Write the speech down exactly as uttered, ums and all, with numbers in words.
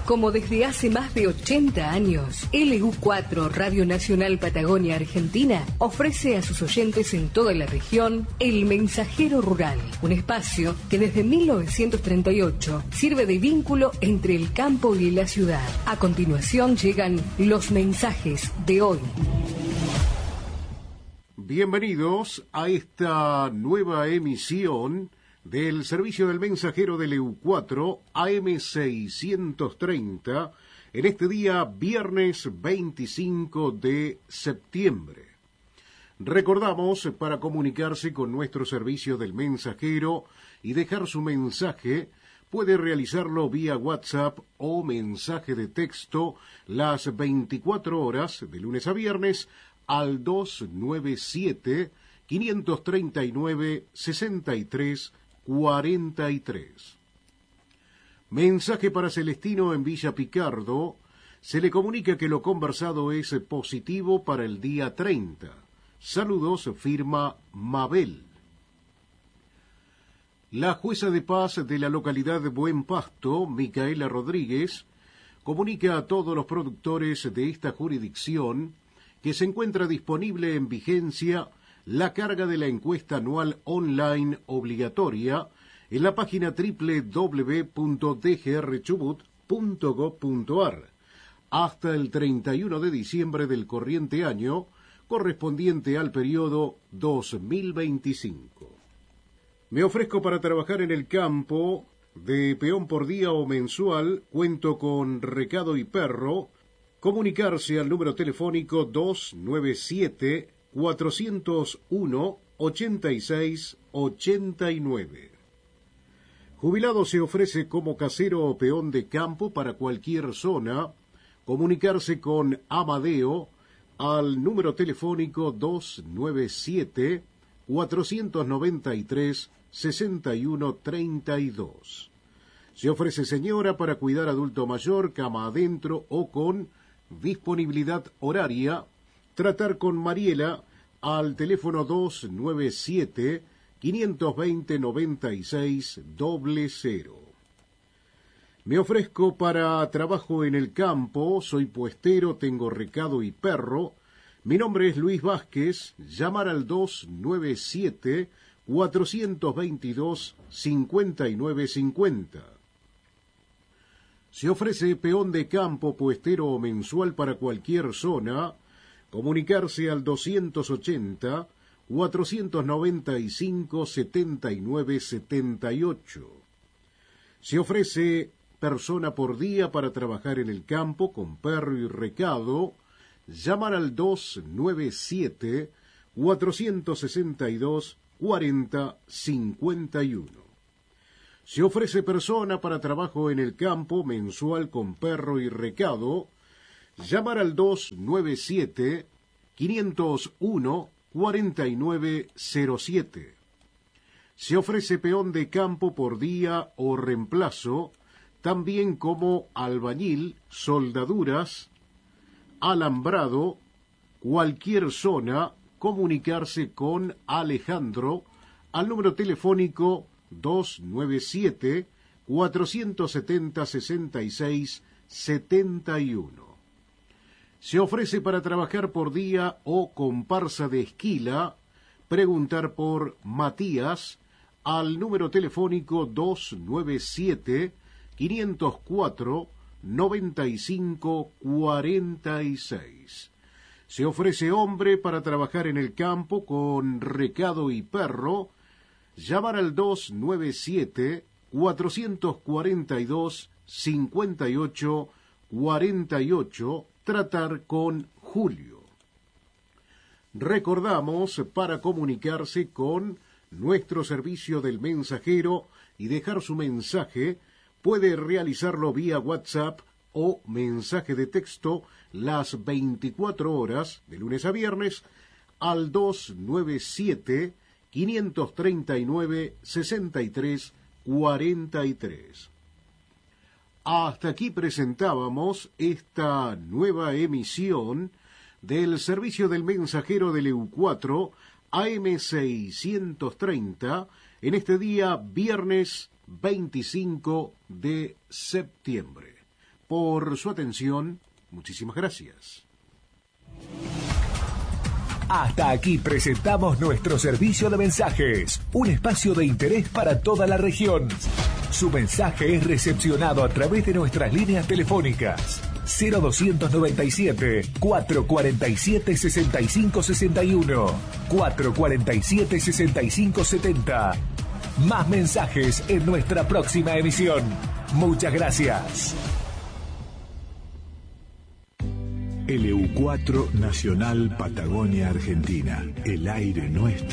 Como desde hace más de ochenta años, L U cuatro Radio Nacional Patagonia Argentina ofrece a sus oyentes en toda la región El Mensajero Rural, un espacio que desde mil novecientos treinta y ocho sirve de vínculo entre el campo y la ciudad. A continuación llegan los mensajes de hoy. Bienvenidos a esta nueva emisión del servicio del mensajero del E U cuatro A M seiscientos treinta en este día viernes veinticinco de septiembre. Recordamos, para comunicarse con nuestro servicio del mensajero y dejar su mensaje, puede realizarlo vía WhatsApp o mensaje de texto las veinticuatro horas de lunes a viernes al dos nueve siete, cinco tres nueve, seis tres cuarenta y tres. Mensaje para Celestino en Villa Picardo. Se le comunica que lo conversado es positivo para el día treinta. Saludos, firma Mabel. La jueza de paz de la localidad de Buen Pasto, Micaela Rodríguez, comunica a todos los productores de esta jurisdicción que se encuentra disponible en vigencia la carga de la encuesta anual online obligatoria en la página doble u doble u doble u punto d g r chubut punto gob punto a r hasta el treinta y uno de diciembre del corriente año, correspondiente al periodo dos mil veinticinco. Me ofrezco para trabajar en el campo de peón por día o mensual, cuento con recado y perro. Comunicarse al número telefónico dos nueve siete, cuatro cero uno, ocho seis ocho nueve. Jubilado se ofrece como casero o peón de campo para cualquier zona. Comunicarse con Amadeo al número telefónico dos nueve siete, cuatro nueve tres, seis uno tres dos. Se ofrece señora para cuidar adulto mayor, cama adentro o con disponibilidad horaria. Tratar con Mariela al teléfono dos nueve siete, cinco dos cero, nueve seis cero cero. Me ofrezco para trabajo en el campo, soy puestero, tengo recado y perro. Mi nombre es Luis Vázquez, llamar al dos nueve siete, cuatro dos dos, cinco nueve cinco cero. Se ofrece peón de campo, puestero o mensual para cualquier zona. Comunicarse al doscientos ochenta, cuatrocientos noventa y cinco, setenta y nueve setenta y ocho. Se ofrece persona por día para trabajar en el campo con perro y recado. Llamar al dos nueve siete, cuatro seis dos, cuarenta cincuenta y uno. Se ofrece persona para trabajo en el campo mensual con perro y recado. Llamar al dos nueve siete, cinco cero uno, cuatro nueve cero siete. Se ofrece peón de campo por día o reemplazo, también como albañil, soldaduras, alambrado, cualquier zona. Comunicarse con Alejandro al número telefónico dos nueve siete, cuatro siete cero, seis seis siete uno. Se ofrece para trabajar por día o comparsa de esquila. Preguntar por Matías al número telefónico dos nueve siete, cinco cero cuatro, nueve cinco cuatro seis. Se ofrece hombre para trabajar en el campo con recado y perro. Llamar al dos nueve siete, cuatro cuatro dos, cinco ocho cuatro ocho. Tratar con Julio. Recordamos, para comunicarse con nuestro servicio del mensajero y dejar su mensaje, puede realizarlo vía WhatsApp o mensaje de texto las veinticuatro horas, de lunes a viernes, al dos nueve siete, cinco tres nueve, seis tres cuatro tres. Hasta aquí presentábamos esta nueva emisión del servicio del mensajero del E U cuatro A M seiscientos treinta en este día viernes veinticinco de septiembre. por su atención. Muchísimas gracias. Hasta aquí presentamos nuestro servicio de mensajes, un espacio de interés para toda la región. Su mensaje es recepcionado a través de nuestras líneas telefónicas cero doscientos noventa y siete, cuatrocientos cuarenta y siete, sesenta y cinco sesenta y uno, cuatrocientos cuarenta y siete, sesenta y cinco setenta. Más mensajes en nuestra próxima emisión. Muchas gracias. L U cuatro Nacional Patagonia Argentina. El aire nuestro.